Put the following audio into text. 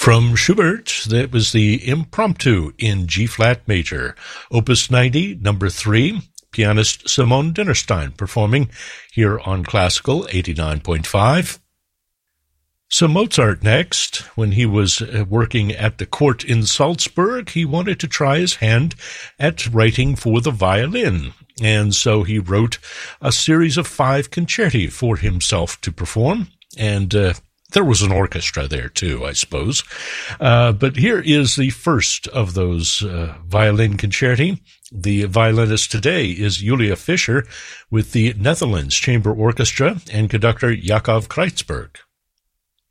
From Schubert, that was the Impromptu in G-flat major, Opus 90, number 3, pianist Simone Dinnerstein performing here on Classical 89.5. So Mozart next. When he was working at the court in Salzburg, he wanted to try his hand at writing for the violin. And so he wrote a series of 5 concerti for himself to perform. And there was an orchestra there too, I suppose. But here is the first of those violin concerti. The violinist today is Julia Fischer with the Netherlands Chamber Orchestra and conductor Yakov Kreitzberg.